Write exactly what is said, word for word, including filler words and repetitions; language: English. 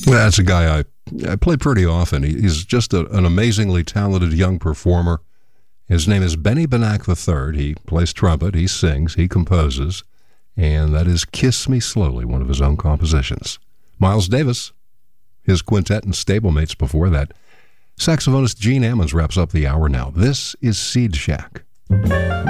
That's a guy I, I play pretty often. He, he's just a, an amazingly talented young performer. His name is Benny Benack the third. He plays trumpet, he sings, he composes, and that is Kiss Me Slowly, one of his own compositions. Miles Davis, his quintet and stablemates before that. Saxophonist Gene Ammons wraps up the hour now. This is Seed Shack.